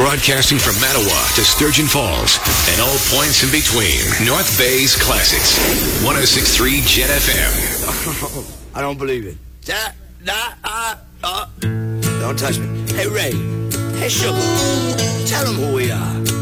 Broadcasting from Mattawa to Sturgeon Falls and all points in between. North Bay's Classics. 106.3 Jet FM. I don't believe it. Don't touch me. Hey, Ray. Hey, Sugar. Tell them who we are.